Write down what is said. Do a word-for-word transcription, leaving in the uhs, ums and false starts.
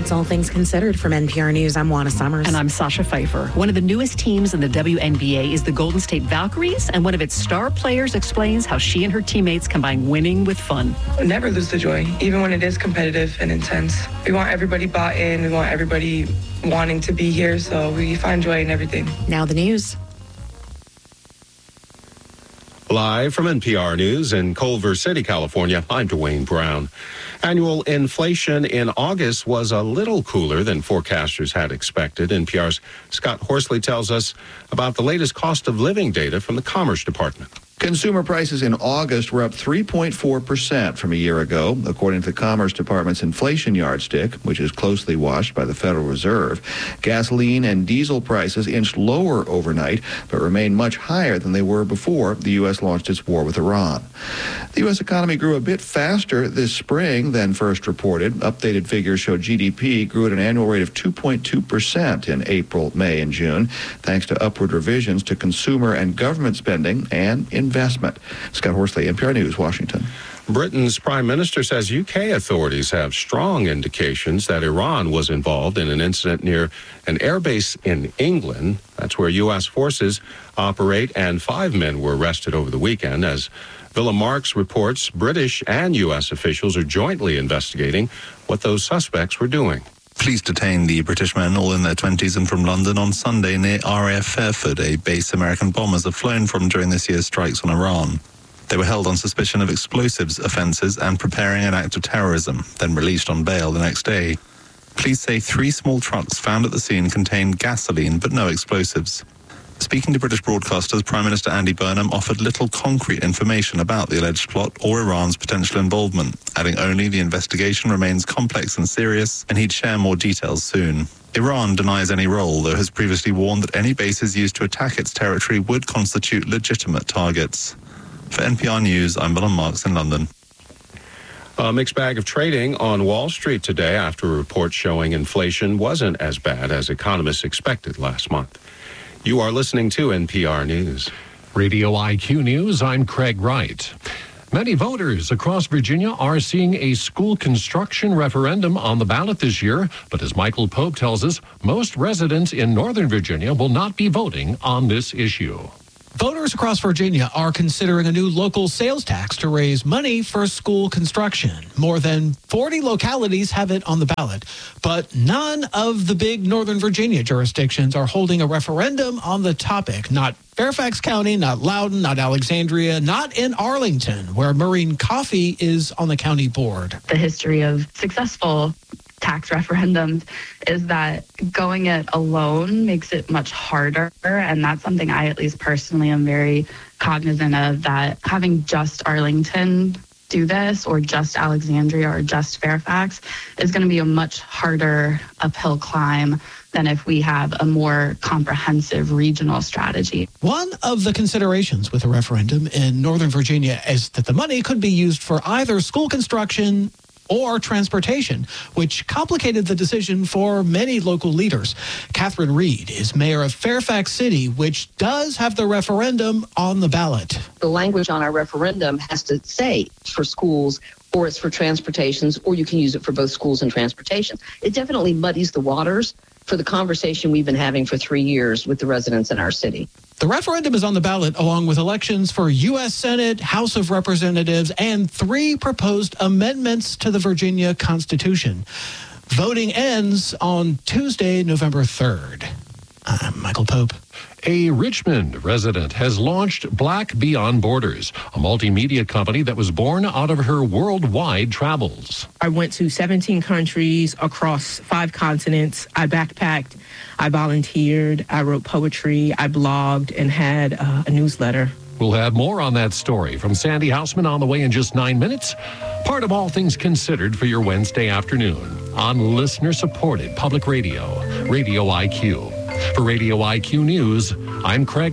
That's All Things Considered from N P R News. I'm Juana Summers. And I'm Sasha Pfeiffer. One of the newest teams in the W N B A is the Golden State Valkyries, and one of its star players explains how she and her teammates combine winning with fun. Never lose the joy, even when it is competitive and intense. We want everybody bought in. We want everybody wanting to be here, so we find joy in everything. Now the news. Live from N P R News in Culver City, California, I'm Dwayne Brown. Annual inflation in August was a little cooler than forecasters had expected. N P R's Scott Horsley tells us about the latest cost of living data from the Commerce Department. Consumer prices in August were up three point four percent from a year ago, according to the Commerce Department's inflation yardstick, which is closely watched by the Federal Reserve. Gasoline and diesel prices inched lower overnight, but remain much higher than they were before the U S launched its war with Iran. The U S economy grew a bit faster this spring than first reported. Updated figures show G D P grew at an annual rate of two point two percent in April, May, and June, thanks to upward revisions to consumer and government spending and investment. Investment. Scott Horsley, N P R News, Washington. Britain's prime minister says U K authorities have strong indications that Iran was involved in an incident near an airbase in England. That's where U S forces operate, and five men were arrested over the weekend. As Villa Marks reports, British and U S officials are jointly investigating what those suspects were doing. Police detained the British men, all in their twenties and from London, on Sunday near R A F Fairford, a base American bombers have flown from during this year's strikes on Iran. They were held on suspicion of explosives offences and preparing an act of terrorism, then released on bail the next day. Police say three small trucks found at the scene contained gasoline but no explosives. Speaking to British broadcasters, Prime Minister Andy Burnham offered little concrete information about the alleged plot or Iran's potential involvement, adding only the investigation remains complex and serious, and he'd share more details soon. Iran denies any role, though has previously warned that any bases used to attack its territory would constitute legitimate targets. For N P R News, I'm Willem Marks in London. A mixed bag of trading on Wall Street today after a report showing inflation wasn't as bad as economists expected last month. You are listening to N P R News. Radio I Q News, I'm Craig Wright. Many voters across Virginia are seeing a school construction referendum on the ballot this year, but as Michael Pope tells us, most residents in Northern Virginia will not be voting on this issue. Voters across Virginia are considering a new local sales tax to raise money for school construction. More than forty localities have it on the ballot, but none of the big Northern Virginia jurisdictions are holding a referendum on the topic. Not Fairfax County, not Loudoun, not Alexandria, not in Arlington, where Marine Coffee is on the county board. The history of successful tax referendums is that going it alone makes it much harder. And that's something I, at least personally, am very cognizant of, that having just Arlington do this, or just Alexandria, or just Fairfax, is going to be a much harder uphill climb than if we have a more comprehensive regional strategy. One of the considerations with a referendum in Northern Virginia is that the money could be used for either school construction or transportation, which complicated the decision for many local leaders. Catherine Reed is mayor of Fairfax City, which does have the referendum on the ballot. The language on our referendum has to say it's for schools, or it's for transportations, or you can use it for both schools and transportation. It definitely muddies the waters for the conversation we've been having for three years with the residents in our city. The referendum is on the ballot along with elections for U S Senate, House of Representatives, and three proposed amendments to the Virginia Constitution. Voting ends on Tuesday, November third. I'm Michael Pope. A Richmond resident has launched Black Beyond Borders, a multimedia company that was born out of her worldwide travels. I went to seventeen countries across five continents. I backpacked, I volunteered, I wrote poetry, I blogged, and had uh, a newsletter. We'll have more on that story from Sandy Houseman on the way in just nine minutes. Part of All Things Considered for your Wednesday afternoon on listener-supported public radio, Radio I Q. For Radio I Q News, I'm Craig